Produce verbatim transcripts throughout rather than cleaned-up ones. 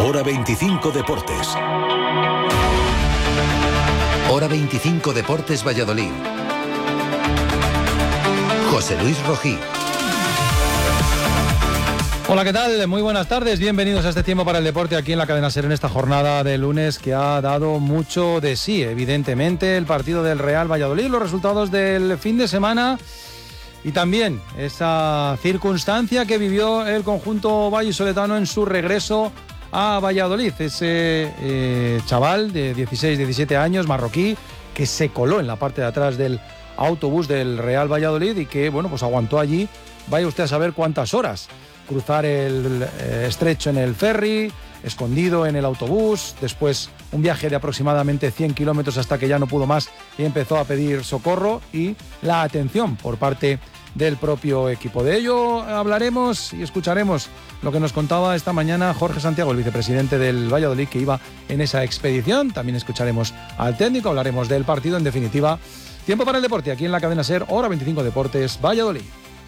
Hora veinticinco Deportes. Hora veinticinco Deportes Valladolid. José Luis Rojí. Hola, ¿qué tal? Muy buenas tardes, bienvenidos a este tiempo para el deporte aquí en la cadena SER en esta jornada de lunes que ha dado mucho de sí, evidentemente, el partido del Real Valladolid, los resultados del fin de semana y también esa circunstancia que vivió el conjunto vallisoletano en su regreso a Valladolid, ese eh, chaval de dieciséis diecisiete años, marroquí, que se coló en la parte de atrás del autobús del Real Valladolid y que, bueno, pues aguantó allí, vaya usted a saber cuántas horas, cruzar el eh, estrecho en el ferry, escondido en el autobús, después un viaje de aproximadamente cien kilómetros hasta que ya no pudo más y empezó a pedir socorro y la atención por parte del propio equipo. De ello hablaremos y escucharemos lo que nos contaba esta mañana Jorge Santiago, el vicepresidente del Valladolid, que iba en esa expedición. También escucharemos al técnico, hablaremos del partido, en definitiva. Tiempo para el deporte, aquí en la cadena SER, Hora veinticinco Deportes, Valladolid.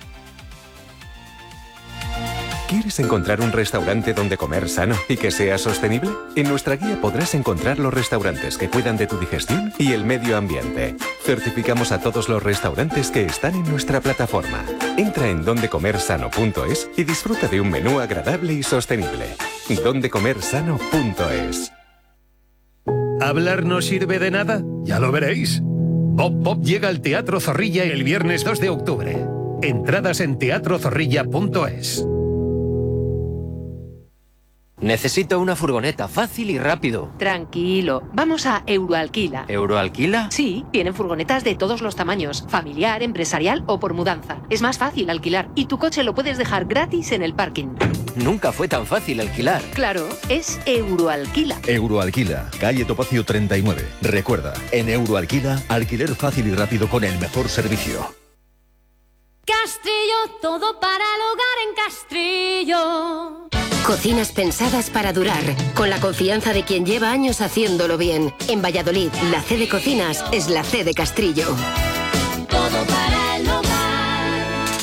¿Quieres encontrar un restaurante donde comer sano y que sea sostenible? En nuestra guía podrás encontrar los restaurantes que cuidan de tu digestión y el medio ambiente. Certificamos a todos los restaurantes que están en nuestra plataforma. Entra en donde comer sano punto es y disfruta de un menú agradable y sostenible. donde comer sano punto es. ¿Hablar no sirve de nada? Ya lo veréis. Pop Pop llega al Teatro Zorrilla el viernes dos de octubre. Entradas en teatro zorrilla punto es. Necesito una furgoneta fácil y rápido. Tranquilo, vamos a Euroalquila. ¿Euroalquila? Sí, tienen furgonetas de todos los tamaños, familiar, empresarial o por mudanza. Es más fácil alquilar y tu coche lo puedes dejar gratis en el parking. Nunca fue tan fácil alquilar. Claro, es Euroalquila. Euroalquila, calle Topacio treinta y nueve. Recuerda, en Euroalquila, alquiler fácil y rápido con el mejor servicio. Castrillo, todo para el hogar en Castrillo. Cocinas pensadas para durar, con la confianza de quien lleva años haciéndolo bien. En Valladolid, la C de Cocinas es la C de Castrillo. Todo para el hogar.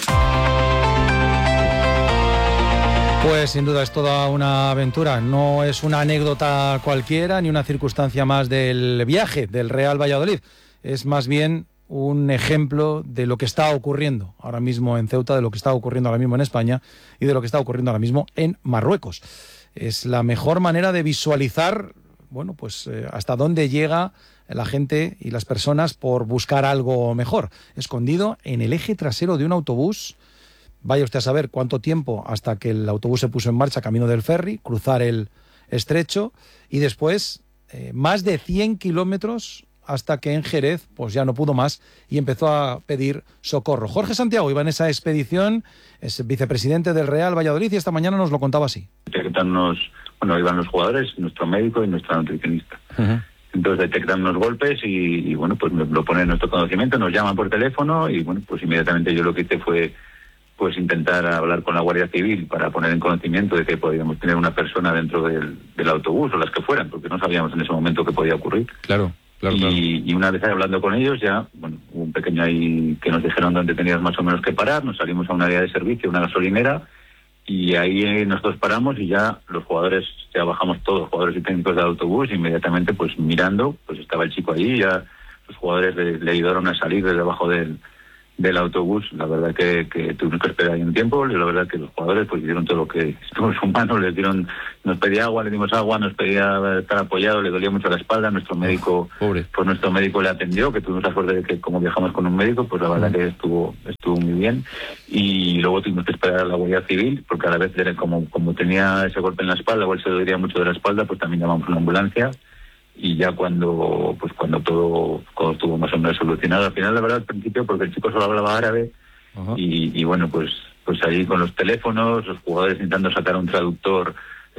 Pues sin duda es toda una aventura, no es una anécdota cualquiera ni una circunstancia más del viaje del Real Valladolid, es más bien un ejemplo de lo que está ocurriendo ahora mismo en Ceuta, de lo que está ocurriendo ahora mismo en España y de lo que está ocurriendo ahora mismo en Marruecos. Es la mejor manera de visualizar, bueno, pues eh, hasta dónde llega la gente y las personas por buscar algo mejor. Escondido en el eje trasero de un autobús, vaya usted a saber cuánto tiempo hasta que el autobús se puso en marcha camino del ferry, cruzar el estrecho y después eh, más de cien kilómetros hasta que en Jerez pues ya no pudo más y empezó a pedir socorro. Jorge Santiago iba en esa expedición, es vicepresidente del Real Valladolid y esta mañana nos lo contaba así. Detectarnos, bueno, iban los jugadores, nuestro médico y nuestra nutricionista. Uh-huh. Entonces detectan los golpes y, y bueno, pues lo ponen en nuestro conocimiento, nos llaman por teléfono y bueno, pues inmediatamente yo lo que hice fue pues intentar hablar con la Guardia Civil para poner en conocimiento de que podíamos tener una persona dentro del, del autobús o las que fueran, porque no sabíamos en ese momento qué podía ocurrir. Claro. Claro, claro. Y, y una vez hablando con ellos ya, bueno, hubo un pequeño ahí que nos dijeron dónde teníamos más o menos que parar, nos salimos a un área de servicio, una gasolinera, y ahí nosotros paramos y ya los jugadores, ya bajamos todos, los jugadores y técnicos del autobús, inmediatamente pues mirando, pues estaba el chico allí, ya los jugadores le, le ayudaron a salir desde debajo del, del autobús. La verdad que, que tuvimos que esperar ahí un tiempo, y la verdad que los jugadores pues hicieron todo lo que estuvo en su mano, les dieron, nos pedía agua, le dimos agua, nos pedía estar apoyado, le dolía mucho la espalda, nuestro médico, Pobre. pues nuestro médico le atendió, que tuvimos la suerte de que como viajamos con un médico, pues la verdad que estuvo, estuvo muy bien, y luego tuvimos que esperar a la Guardia Civil, porque a la vez como, como tenía ese golpe en la espalda, o él se dolía mucho de la espalda, pues también llamamos a una ambulancia. Y ya cuando pues cuando todo, todo estuvo más o menos solucionado, al final la verdad al principio, porque el chico solo hablaba árabe, uh-huh. y, y bueno pues pues ahí con los teléfonos, los jugadores intentando sacar un traductor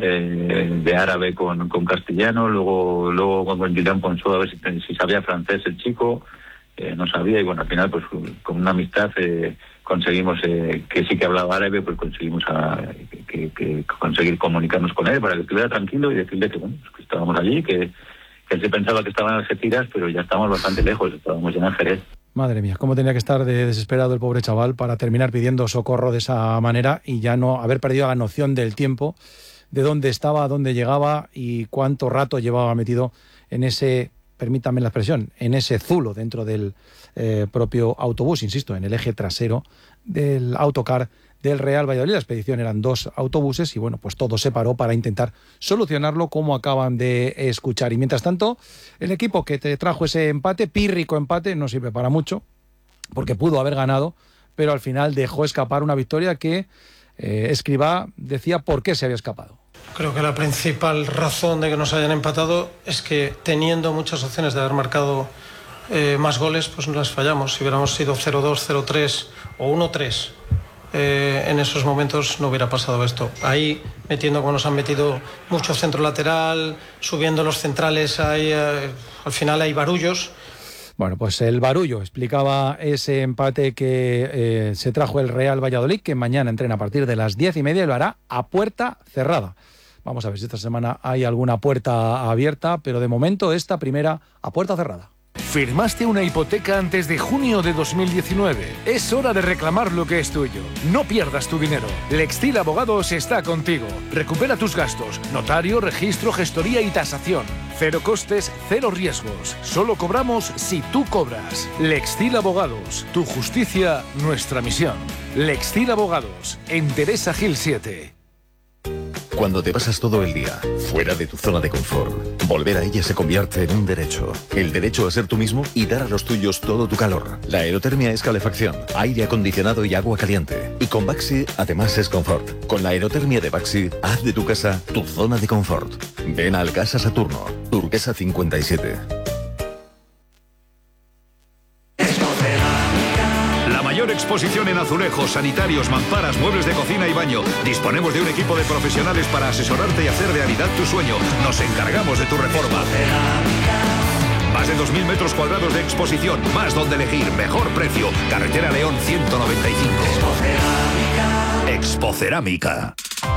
eh, de árabe con, con castellano, luego luego con Julián Ponsó a ver si, si sabía francés el chico, eh, no sabía, y bueno al final pues con una amistad eh, conseguimos eh, que sí que hablaba árabe, pues conseguimos a, que, que conseguir comunicarnos con él para que estuviera tranquilo y decirle que bueno, pues que estábamos allí, que que él se pensaba que estaban en Algeciras, pero ya estábamos bastante lejos, estábamos ya en Jerez. Madre mía, cómo tenía que estar de desesperado el pobre chaval para terminar pidiendo socorro de esa manera y ya no haber perdido la noción del tiempo de dónde estaba, a dónde llegaba y cuánto rato llevaba metido en ese, permítame la expresión, en ese zulo dentro del eh, propio autobús, insisto, en el eje trasero del autocar del Real Valladolid. La expedición eran dos autobuses y bueno, pues todo se paró para intentar solucionarlo, como acaban de escuchar. Y mientras tanto, el equipo que te trajo ese empate, pírrico empate, no sirve para mucho, porque pudo haber ganado, pero al final dejó escapar una victoria que eh, Escribá decía por qué se había escapado. Creo que la principal razón de que nos hayan empatado es que, teniendo muchas opciones de haber marcado eh, más goles, pues no las fallamos. Si hubiéramos sido cero dos, cero tres o uno tres, eh, en esos momentos no hubiera pasado esto. Ahí, metiendo como nos han metido mucho centro lateral, subiendo los centrales, hay, eh, al final hay barullos. Bueno, pues el barullo explicaba ese empate que eh, se trajo el Real Valladolid, que mañana entrena a partir de las diez y media y lo hará a puerta cerrada. Vamos a ver si esta semana hay alguna puerta abierta, pero de momento esta primera a puerta cerrada. ¿Firmaste una hipoteca antes de junio de dos mil diecinueve? Es hora de reclamar lo que es tuyo. No pierdas tu dinero. Lextil Abogados está contigo. Recupera tus gastos. Notario, registro, gestoría y tasación. Cero costes, cero riesgos. Solo cobramos si tú cobras. Lextil Abogados. Tu justicia, nuestra misión. Lextil Abogados. En Teresa Gil siete. Cuando te pasas todo el día fuera de tu zona de confort, volver a ella se convierte en un derecho. El derecho a ser tú mismo y dar a los tuyos todo tu calor. La aerotermia es calefacción, aire acondicionado y agua caliente. Y con Baxi además es confort. Con la aerotermia de Baxi, haz de tu casa tu zona de confort. Ven al Casa Saturno, Turquesa cincuenta y siete. Mayor exposición en azulejos, sanitarios, mamparas, muebles de cocina y baño. Disponemos de un equipo de profesionales para asesorarte y hacer realidad tu sueño. Nos encargamos de tu reforma. Más de dos mil metros cuadrados de exposición, más donde elegir, mejor precio. Carretera León ciento noventa y cinco. Expocerámica.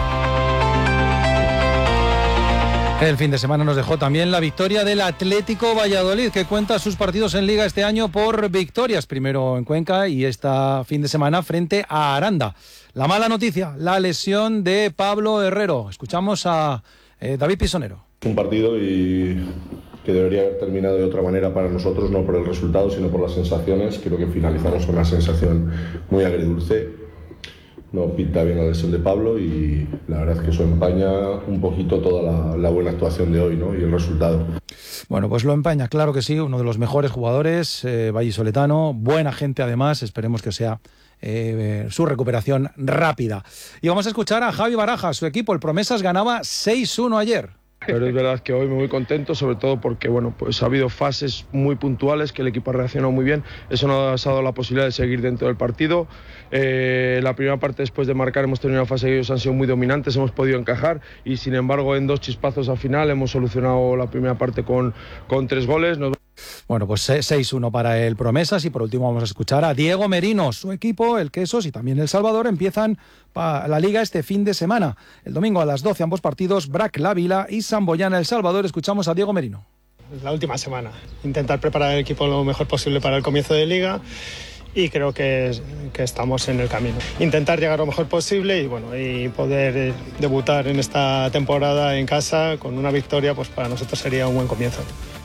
El fin de semana nos dejó también la victoria del Atlético Valladolid, que cuenta sus partidos en Liga este año por victorias. Primero en Cuenca y esta fin de semana frente a Aranda. La mala noticia, la lesión de Pablo Herrero. Escuchamos a eh, David Pisonero. Un partido y que debería haber terminado de otra manera para nosotros, no por el resultado, sino por las sensaciones. Creo que finalizamos con una sensación muy agridulce. No pinta bien la lesión de Pablo y la verdad es que eso empaña un poquito toda la, la buena actuación de hoy, ¿no? Y el resultado. Bueno, pues lo empaña, claro que sí, uno de los mejores jugadores, eh, vallisoletano, buena gente además, esperemos que sea eh, su recuperación rápida. Y vamos a escuchar a Javi Baraja, su equipo, el Promesas ganaba seis uno ayer. Pero es verdad que hoy me muy contento, sobre todo porque bueno, pues ha habido fases muy puntuales que el equipo ha reaccionado muy bien. Eso nos ha dado la posibilidad de seguir dentro del partido. Eh, la primera parte, después de marcar, hemos tenido una fase que ellos han sido muy dominantes, hemos podido encajar y sin embargo en dos chispazos al final hemos solucionado la primera parte con, con tres goles. Nos... Bueno, pues seis uno para el Promesas y por último vamos a escuchar a Diego Merino, su equipo, el Quesos y también el Salvador empiezan la Liga este fin de semana. El domingo a las doce ambos partidos, Brac La Vila y Samboyana El Salvador. Escuchamos a Diego Merino. La última semana, intentar preparar el equipo lo mejor posible para el comienzo de Liga y creo que, que estamos en el camino. Intentar llegar lo mejor posible y bueno, y poder debutar en esta temporada en casa con una victoria, pues para nosotros sería un buen comienzo.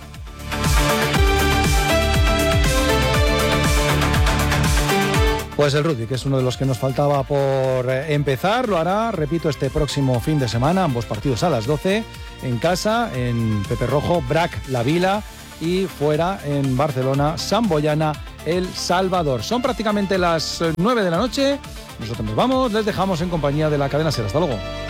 Pues el rugby, que es uno de los que nos faltaba por empezar, lo hará, repito, este próximo fin de semana, ambos partidos a las doce, en casa, en Pepe Rojo, Brac La Vila y fuera en Barcelona, Samboyana El Salvador. Son prácticamente las nueve de la noche, nosotros nos vamos, les dejamos en compañía de la cadena SER. Hasta luego.